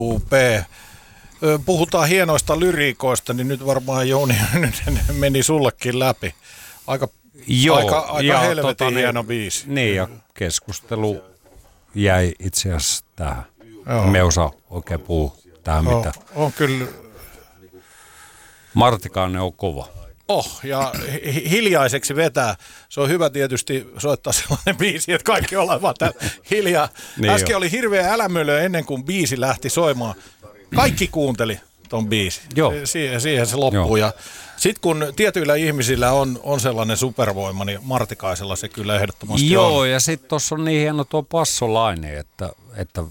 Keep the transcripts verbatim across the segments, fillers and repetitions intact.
P. Puhutaan hienoista lyriikoista, niin nyt varmaan Jouni meni sullekin läpi. Aika, Joo, aika, aika helvetin tota, hieno biisi. Niin, ja keskustelu jäi itse asiassa tähän. Joo. Me osaa oikein puhua tähän on, mitä. On kyllä. Martikainen on kova. Oh, ja hi- hiljaiseksi vetää. Se on hyvä tietysti soittaa sellainen biisi, että kaikki ollaan vaan täällä hiljaa. Niin Äsken jo. oli hirveä älämölö ennen kuin biisi lähti soimaan. Kaikki kuunteli ton biisin. Joo. Siihen, siihen se loppuu. Ja sitten kun tietyillä ihmisillä on, on sellainen supervoima, niin Martikaisella se kyllä ehdottomasti Joo, on. ja sitten tuossa on niin hieno tuo passolaine, että, että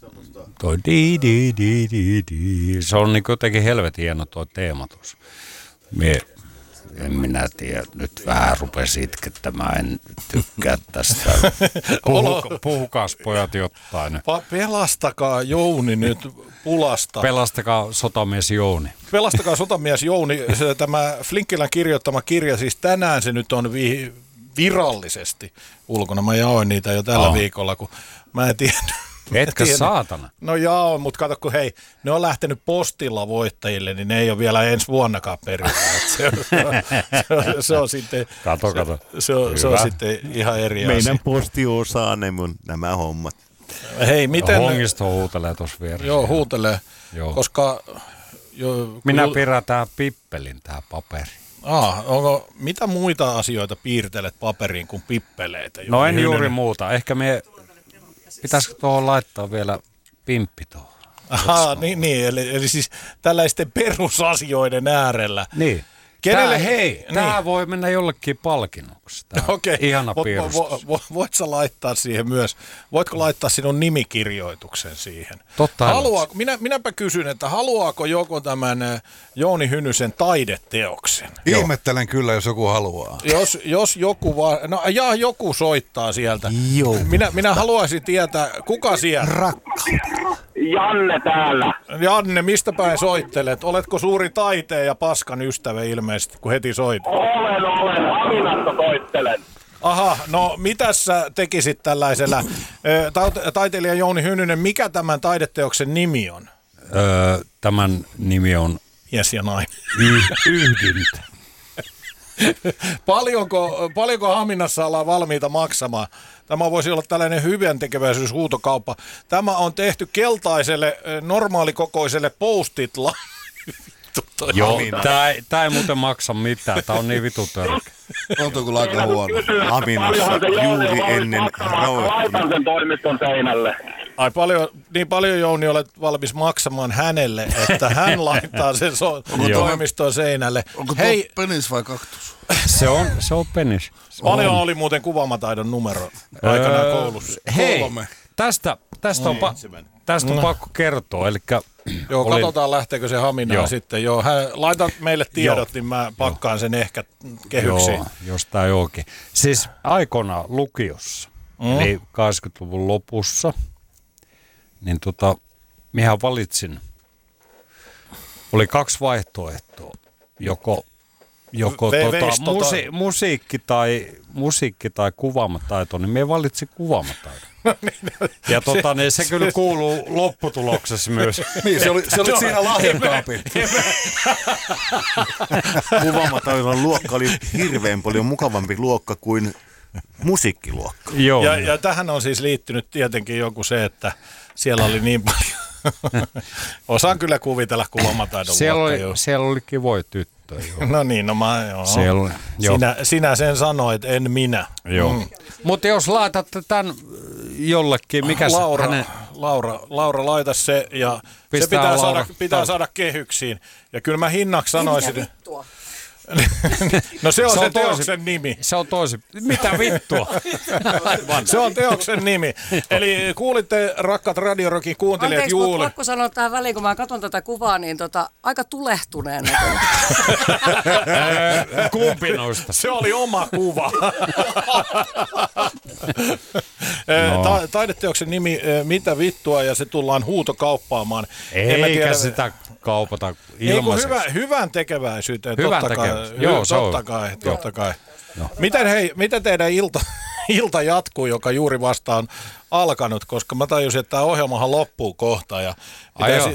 toi di di di di di, se on niin jotenkin helvetin hieno tuo teema tuossa. Mie, en minä tiedä, nyt vähän rupesi itkettämään, en tykkää tästä. Puhu, puhukaas pojat jotain. Pa- pelastakaa Jouni nyt pulasta. Pelastakaa sotamies Jouni. Pelastakaa sotamies Jouni. Se, tämä Flinkkilän kirjoittama kirja, siis tänään se nyt on vi- virallisesti ulkona. Mä jaoin niitä jo tällä Oh. viikolla, kun mä en tiedä. Etkä saatana. No jaa, mutta kato kun hei, ne on lähtenyt postilla voittajille, niin ne ei ole vielä ensi vuonnakaan perillä. Se, se, se, se on sitten, Kato, kato. Se, se, on, se on sitten ihan eri asia. Meidän posti osaa ne mun nämä hommat. Hei, miten... Hongisto huutelee tuossa vieressä. Joo, huutelee, Joo. koska... Jo, Minä kun, piirretään pippelin tää paperi. Aa, onko, mitä muita asioita piirtelet paperiin kuin pippeleitä? No en Hynynen. juuri muuta. Ehkä me... Pitäisikö tuohon laittaa vielä pimppi tuohon? Aha, niin, niin eli, eli siis tällaisten perusasioiden äärellä. Niin. Kenelle, Tää, hei, niin. tää voi mennä jollekin palkinnoksi. Tää Okei. ihana Vo, piirustus. vo, vo, voit sä laittaa siihen myös, voitko laittaa sinun nimikirjoituksen siihen? Totta. Haluaako, minä, minäpä kysyn, että haluaako joku tämän äh, Jouni Hynysen taideteoksen? Ihmettelen kyllä, jos joku haluaa. Jos, jos joku vaan, no ja joku soittaa sieltä. Joo. Minä, minä haluaisin tietää, kuka siellä? Rakkaudella. Janne täällä. Janne, mistä päin soittelet? Oletko suuri taiteen ja paskan ystävä ilmeisesti, kun heti soitat? Olen, olen. Haminasta soittelen. Aha, no mitäs sä tekisit tällaisella? Ö, ta- taiteilija Jouni Hynynen, mikä tämän taideteoksen nimi on? Öö, tämän nimi on Mies ja nainen. yh- Yhdyntä. paljonko, paljonko Haminassa ollaan valmiita maksamaan? Tämä voisi olla tällainen hyväntekeväisyyshuutokauppa. Tämä on tehty keltaiselle, ö, normaalikokoiselle post-itla. Joo, tää ei, tää ei muuten maksa mitään. Tää on niin vitu törkeä. On tuo kyllä aika huono. Haminassa juuri ennen rauhoittunut. Laitan sen toimiston seinälle. Ai paljon, niin paljon Jouni olet valmis maksamaan hänelle, että hän laittaa sen so- toimiston seinälle. Onko Hei, tuo penis vai kaktus? Se on, se on penis. paljon oli muuten kuvaamataidon numero aikanaan koulussa? Hei, Kolme. tästä, tästä on, pa- tästä on pakko kertoa. Elikkä Joo, olin- katsotaan lähteekö se Haminaan Joo. sitten. Joo, hän, laitat meille tiedot, Joo. niin mä pakkaan sen ehkä kehyksiin. Joo, jostain oikein. Siis aikoinaan lukiossa, mm. eli kahdeksankymmentäluvun lopussa, niin tota, minähän valitsin, oli kaksi vaihtoehtoa, joko, joko Ve- tota, veis tota- musi, musiikki, tai, musiikki tai kuvaamataito, niin minä valitsin kuvaamataidon. Ja tota, niin se kyllä kuuluu lopputuloksessa myös. Niin, se oli, se oli siinä lahjakaapin. Kuvaamataidon luokka oli hirveän paljon mukavampi luokka kuin musiikkiluokka. Joo. Ja, ja tähän on siis liittynyt tietenkin joku se, että siellä oli niin paljon. Osaan kyllä kuvitella kuvaamataidon siellä, luokka, oli, joo. siellä oli kivoja tyttöjä. Joo. No niin, no mä joo. Siellä oli, joo. Sinä, sinä sen sanoit, en minä. Joo. Mm. Mutta jos laitatte tämän jollekin, mikä se Laura, hänen... Laura, Laura, laita se ja se Pistää pitää, Laura- saada, pitää saada kehyksiin. Ja kyllä mä hinnaksi sanoisin. Mitä vittua? No se on se, Se se on tosi- teoksen nimi. Se on tosi... Mitä vittua? Se on teoksen nimi. Eli kuulitte, rakkaat Radio Rockin kuuntelijat, Anteeksi, mutta Juuli. pakko sanoa tähän väliin, kun mä katson tätä kuvaa, niin tota, aika tulehtuneen. Kumpi noista? Se oli oma kuva. no. Ta- taideteoksen nimi, mitä vittua, ja se tullaan huutokauppaamaan. En mä Eikä tiedä- sitä kaupata Ei kun ilmaiseksi. hyvä, hyvän tekeväisyyteen, Hyvän totta kai. tekeväisyyteen. Joo, Hy- se on. totta kai, totta kai. Miten, hei, miten teidän ilta, ilta jatkuu, joka juuri vastaan alkanut, koska mä tajusin, että tämä ohjelmahan loppuu kohta ja Ai pitäisi, joo.